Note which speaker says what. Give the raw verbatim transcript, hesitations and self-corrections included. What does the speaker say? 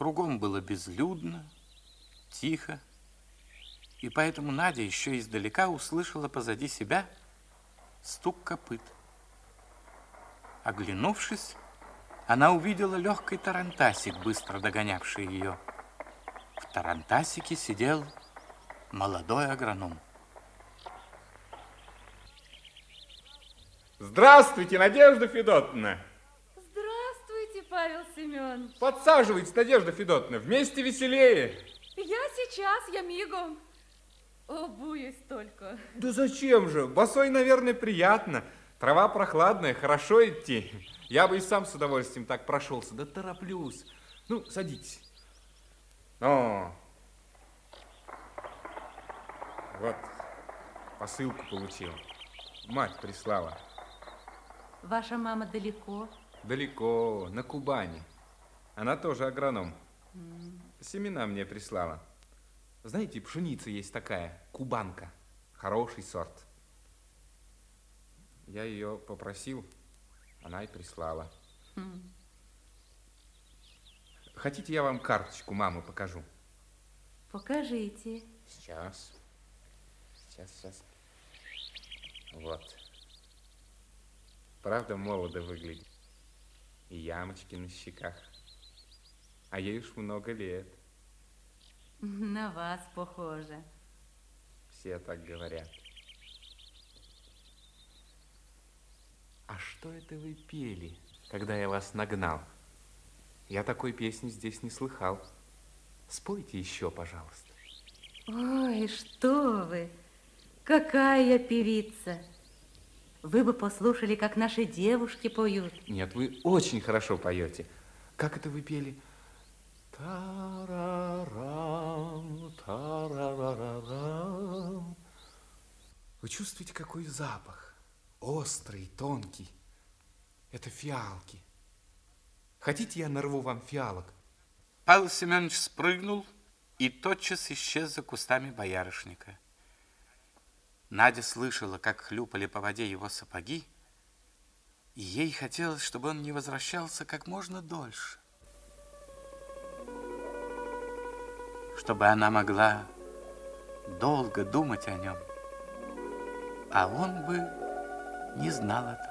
Speaker 1: Кругом было безлюдно, тихо, и поэтому Надя еще издалека услышала позади себя стук копыт. Оглянувшись, она увидела легкий тарантасик, быстро догонявший ее. В тарантасике сидел молодой агроном.
Speaker 2: Здравствуйте, Надежда Федотовна.
Speaker 3: Здравствуйте, Павел Семенович.
Speaker 2: Подсаживайтесь, Надежда Федотовна, вместе веселее.
Speaker 3: Я сейчас, я мигом. Обуюсь только.
Speaker 2: Да зачем же? Босой, наверное, приятно. Трава прохладная, хорошо идти. Я бы и сам с удовольствием так прошелся, да тороплюсь. Ну, садитесь. О, вот, посылку получил. Мать прислала.
Speaker 3: Ваша мама далеко?
Speaker 2: Далеко, на Кубани. Она тоже агроном.
Speaker 3: Mm.
Speaker 2: Семена мне прислала. Знаете, пшеница есть такая, кубанка. Хороший сорт. Я ее попросил, она и прислала.
Speaker 3: Mm.
Speaker 2: Хотите, я вам карточку мамы покажу?
Speaker 3: Покажите.
Speaker 2: Сейчас. Сейчас, сейчас. Вот. Правда, молодо выглядит. И ямочки на щеках. А ей уж много лет.
Speaker 3: На вас похоже.
Speaker 2: Все так говорят. А что это вы пели, когда я вас нагнал? Я такой песни здесь не слыхал. Спойте еще, пожалуйста.
Speaker 3: Ой, что вы! Какая я певица! Вы бы послушали, как наши девушки поют.
Speaker 2: Нет, вы очень хорошо поете. Как это вы пели? Тарарам, тарарарарам. Вы чувствуете, какой запах? Острый, тонкий. Это фиалки. Хотите, я нарву вам фиалок?
Speaker 1: Павел Семенович спрыгнул и тотчас исчез за кустами боярышника. Надя слышала, как хлюпали по воде его сапоги, и ей хотелось, чтобы он не возвращался как можно дольше, чтобы она могла долго думать о нем, а он бы не знал этого.